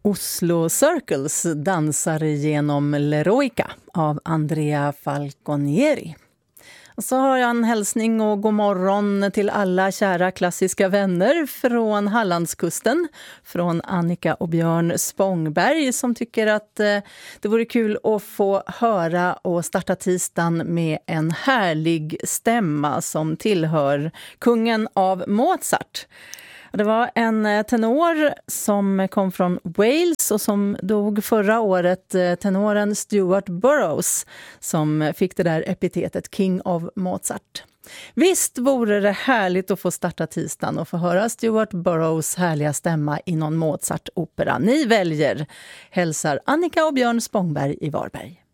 Oslo Circles dansar genom L'Eroica av Andrea Falconieri. Och så har jag en hälsning och god morgon till alla kära klassiska vänner från Hallandskusten. Från Annika och Björn Spångberg som tycker att det vore kul att få höra och starta tisdagen med en härlig stämma som tillhör kungen av Mozart. Det var en tenor som kom från Wales och som dog förra året, tenoren Stuart Burroughs, som fick det där epitetet King of Mozart. Visst vore det härligt att få starta tisdagen och få höra Stuart Burroughs härliga stämma i någon Mozart-opera. Ni väljer, hälsar Annika och Björn Spångberg i Varberg.